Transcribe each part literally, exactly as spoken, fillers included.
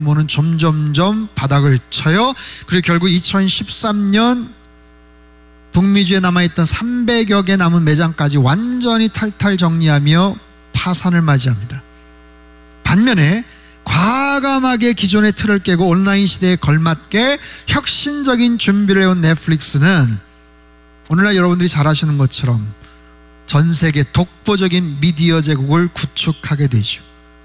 규모는 점점점 바닥을 쳐요. 그리고 결국 이천십삼 년 북미주에 남아있던 삼백여 개 남은 매장까지 완전히 탈탈 정리하며 파산을 맞이합니다. 반면에 과감하게 기존의 틀을 깨고 온라인 시대에 걸맞게 혁신적인 준비를 해온 넷플릭스는 오늘날 여러분들이 잘 아시는 것처럼 전 세계 독보적인 미디어 제국을 구축하게 되죠.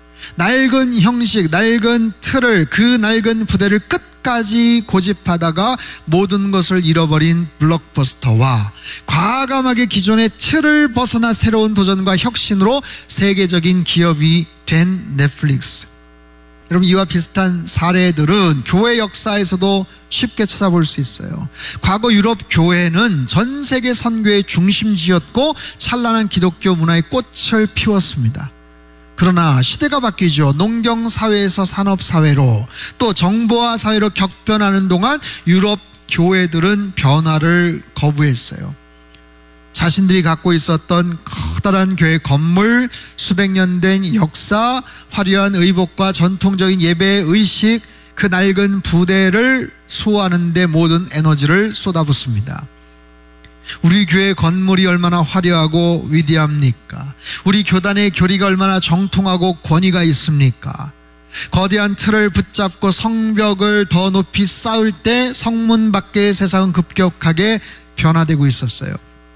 낡은 형식, 낡은 틀을, 그 낡은 부대를 끝까지 고집하다가 모든 것을 잃어버린 블록버스터와 과감하게 기존의 틀을 벗어나 새로운 도전과 혁신으로 세계적인 기업이 된 넷플릭스. 여러분, 이와 비슷한 사례들은 교회 역사에서도 쉽게 찾아볼 수 있어요. 과거 유럽 교회는 전 세계 선교의 중심지였고 찬란한 기독교 문화의 꽃을 피웠습니다. 그러나 시대가 바뀌죠. 농경사회에서 산업사회로, 또 정보화 사회로 격변하는 동안 유럽 교회들은 변화를 거부했어요. 자신들이 갖고 있었던 커다란 교회 건물, 수백 년 된 역사, 화려한 의복과 전통적인 예배 의식, 그 낡은 부대를 수호하는 데 모든 에너지를 쏟아붓습니다. 우리 교회 건물이 얼마나 화려하고 위대합니까? 우리 교단의 교리가 얼마나 정통하고 권위가 있습니까? 거대한 틀을 붙잡고 성벽을 더 높이 쌓을 때 성문 밖의 세상은 급격하게 변화되고 있었어요.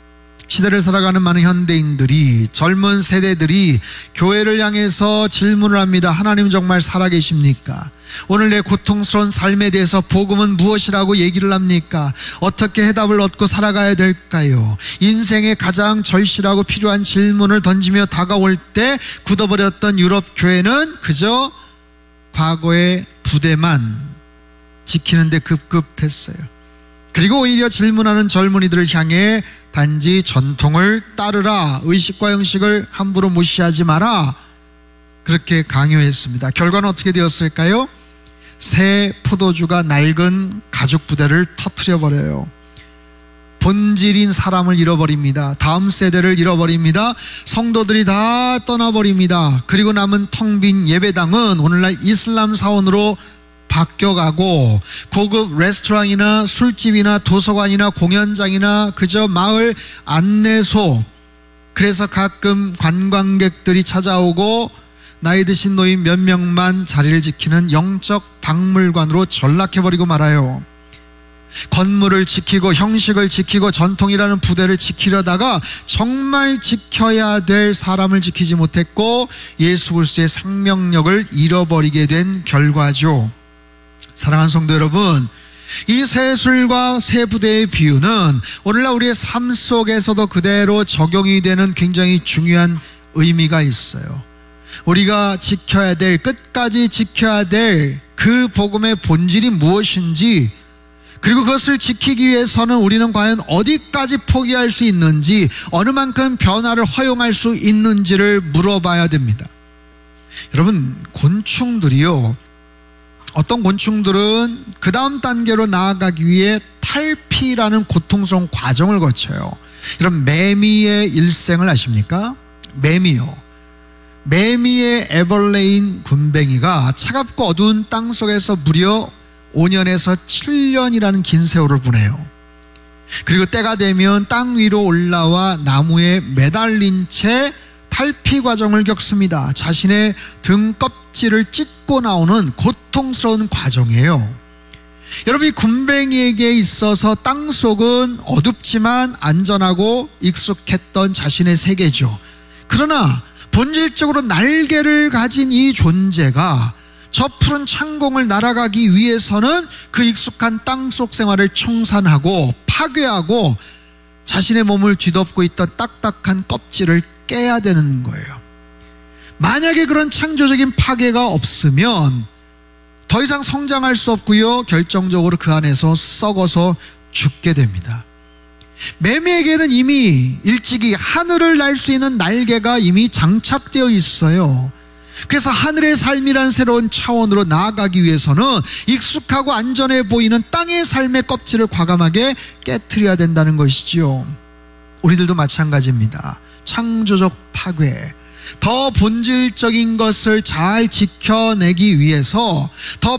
시대를 살아가는 많은 현대인들이, 젊은 세대들이 교회를 향해서 질문을 합니다. 하나님 정말 살아계십니까? 오늘 내 고통스러운 삶에 대해서 복음은 무엇이라고 얘기를 합니까? 어떻게 해답을 얻고 살아가야 될까요? 인생의 가장 절실하고 필요한 질문을 던지며 다가올 때 굳어버렸던 유럽 교회는 그저 과거의 부대만 지키는 데 급급했어요. 그리고 오히려 질문하는 젊은이들을 향해 단지 전통을 따르라, 의식과 형식을 함부로 무시하지 마라, 그렇게 강요했습니다. 결과는 어떻게 되었을까요? 새 포도주가 낡은 가죽 부대를 터뜨려버려요. 본질인 사람을 잃어버립니다. 다음 세대를 잃어버립니다. 성도들이 다 떠나버립니다. 그리고 남은 텅 빈 예배당은 오늘날 이슬람 사원으로 바뀌어가고 고급 레스토랑이나 술집이나 도서관이나 공연장이나 그저 마을 안내소, 그래서 가끔 관광객들이 찾아오고 나이 드신 노인 몇 명만 자리를 지키는 영적 박물관으로 전락해버리고 말아요. 건물을 지키고 형식을 지키고 전통이라는 부대를 지키려다가 정말 지켜야 될 사람을 지키지 못했고 예수 그리스도의 생명력을 잃어버리게 된 결과죠. 사랑하는 성도 여러분, 이 새술과 새 부대의 비유는 오늘날 우리의 삶 속에서도 그대로 적용이 되는 굉장히 중요한 의미가 있어요. 우리가 지켜야 될, 끝까지 지켜야 될 그 복음의 본질이 무엇인지, 그리고 그것을 지키기 위해서는 우리는 과연 어디까지 포기할 수 있는지, 어느 만큼 변화를 허용할 수 있는지를 물어봐야 됩니다. 여러분, 곤충들이요, 어떤 곤충들은 그 다음 단계로 나아가기 위해 탈피라는 고통스러운 과정을 거쳐요. 여러분, 매미의 일생을 아십니까? 매미요. 매미의 에벌레인 굼벵이가 차갑고 어두운 땅 속에서 무려 오 년에서 칠 년이라는 긴 세월을 보내요. 그리고 때가 되면 땅 위로 올라와 나무에 매달린 채 탈피 과정을 겪습니다. 자신의 등 껍질을 찢고 나오는 고통스러운 과정이에요. 여러분, 이 굼벵이에게 있어서 땅 속은 어둡지만 안전하고 익숙했던 자신의 세계죠. 그러나 본질적으로 날개를 가진 이 존재가 저 푸른 창공을 날아가기 위해서는 그 익숙한 땅속 생활을 청산하고 파괴하고 자신의 몸을 뒤덮고 있던 딱딱한 껍질을 깨야 되는 거예요. 만약에 그런 창조적인 파괴가 없으면 더 이상 성장할 수 없고요, 결정적으로 그 안에서 썩어서 죽게 됩니다. 매미에게는 이미 일찍이 하늘을 날 수 있는 날개가 이미 장착되어 있어요. 그래서 하늘의 삶이란 새로운 차원으로 나아가기 위해서는 익숙하고 안전해 보이는 땅의 삶의 껍질을 과감하게 깨트려야 된다는 것이죠. 우리들도 마찬가지입니다. 창조적 파괴, 더 본질적인 것을 잘 지켜내기 위해서 더